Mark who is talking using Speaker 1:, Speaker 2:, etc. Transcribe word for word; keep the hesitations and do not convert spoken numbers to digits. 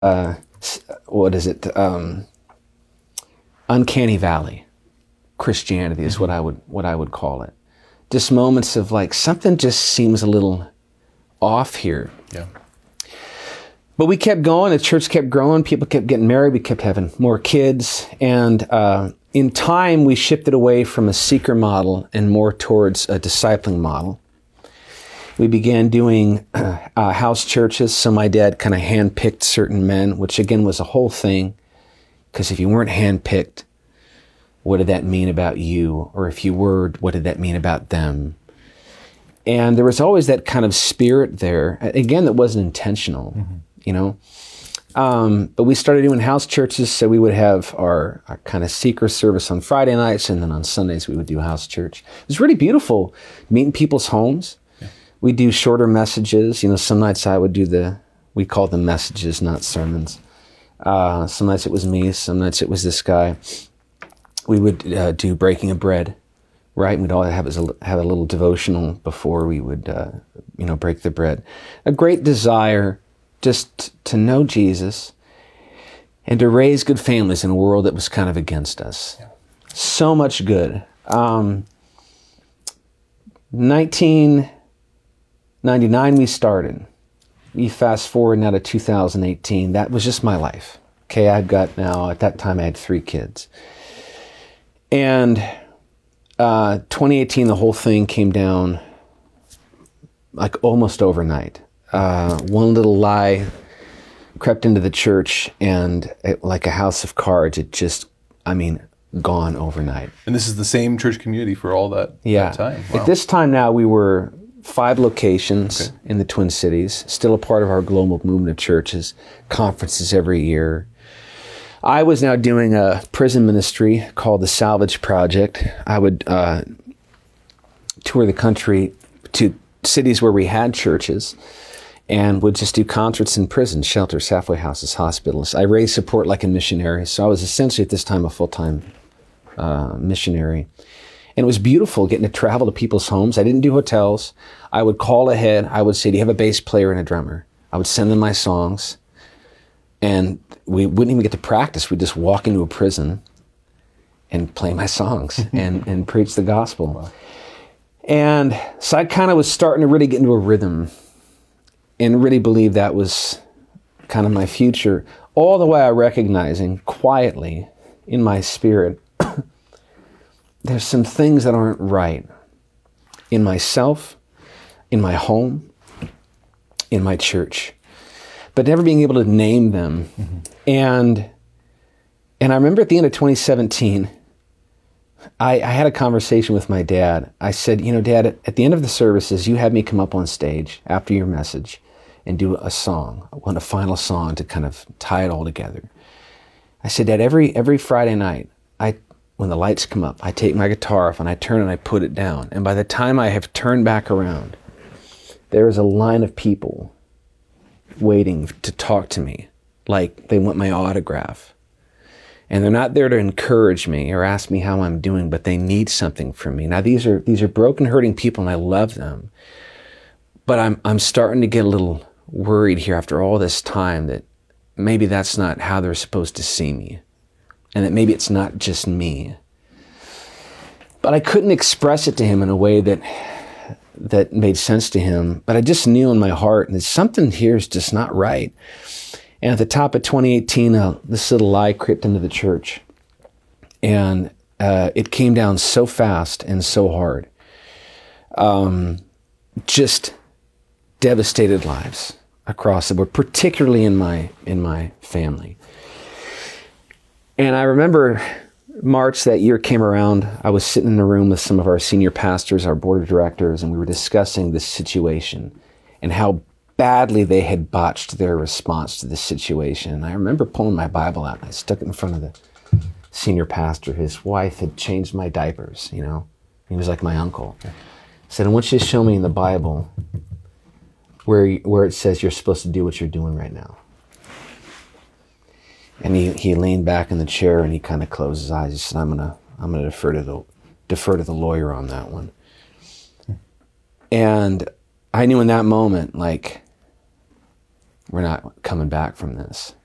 Speaker 1: uh, what is it? Um, uncanny valley Christianity is mm-hmm. what I would what I would call it. Just moments of like something just seems a little off here.
Speaker 2: Yeah.
Speaker 1: But we kept going. The church kept growing. People kept getting married. We kept having more kids. And uh, in time, we shifted away from a seeker model and more towards a discipling model. We began doing uh, house churches. So my dad kind of handpicked certain men, which again was a whole thing. Because if you weren't handpicked, what did that mean about you? Or if you were, what did that mean about them? And there was always that kind of spirit there. Again, that wasn't intentional. Mm-hmm. You know, um, but we started doing house churches, so we would have our, our kind of seeker service on Friday nights, and then on Sundays we would do house church. It was really beautiful, meeting people's homes. Yeah. We do shorter messages. You know, some nights I would do the, we call them messages, not sermons. Uh, some nights it was me, some nights it was this guy. We would uh, do breaking of bread, right? We'd all have a, have a little devotional before we would, uh, you know, break the bread. A great desire just to know Jesus and to raise good families in a world that was kind of against us. Yeah. So much good. Um, nineteen ninety-nine we started. You fast forward now to two thousand eighteen. That was just my life. Okay, I've got now, at that time I had three kids. And uh, twenty eighteen, the whole thing came down like almost overnight. Uh, one little lie crept into the church, and it, like a house of cards, it just, I mean, gone overnight.
Speaker 2: And this is the same church community for all that,
Speaker 1: yeah.
Speaker 2: that time? Wow.
Speaker 1: At this time now, we were five locations okay. in the Twin Cities, still a part of our global movement of churches, conferences every year. I was now doing a prison ministry called the Salvage Project. I would uh, tour the country to cities where we had churches, and would just do concerts in prisons, shelters, halfway houses, hospitals. I raised support like a missionary, so I was essentially at this time a full-time uh, missionary. And it was beautiful getting to travel to people's homes. I didn't do hotels. I would call ahead. I would say, do you have a bass player and a drummer? I would send them my songs, and we wouldn't even get to practice. We'd just walk into a prison and play my songs and, and preach the gospel. Wow. And so I kind of was starting to really get into a rhythm and really believe that was kind of my future, all the while recognizing quietly in my spirit, there's some things that aren't right in myself, in my home, in my church, but never being able to name them. Mm-hmm. And and I remember at the end of twenty seventeen, I, I had a conversation with my dad. I said, you know, Dad, at the end of the services, you had me come up on stage after your message and do a song. I want a final song to kind of tie it all together. I said, Dad, every every Friday night, I when the lights come up, I take my guitar off and I turn and I put it down. And by the time I have turned back around, there is a line of people waiting to talk to me, like they want my autograph. And they're not there to encourage me or ask me how I'm doing, but they need something from me. Now, these are these are broken, hurting people, and I love them. But I'm I'm starting to get a little worried here after all this time that maybe that's not how they're supposed to see me, and that maybe it's not just me. But I couldn't express it to him in a way that that made sense to him. But I just knew in my heart that something here is just not right. And at the top of twenty eighteen, uh, this little lie crept into the church. And uh, it came down so fast and so hard. Um, just devastated lives across the board, particularly in my in my family. And I remember March that year came around. I was sitting in a room with some of our senior pastors, our board of directors, and we were discussing this situation and how badly they had botched their response to this situation. And I remember pulling my Bible out and I stuck it in front of the senior pastor. His wife had changed my diapers, you know. He was like my uncle. I said, I want you to show me in the Bible where where it says you're supposed to do what you're doing right now. And he, he leaned back in the chair and he kind of closed his eyes. He said, I'm gonna I'm gonna defer to the defer to the lawyer on that one. And I knew in that moment, like, we're not coming back from this.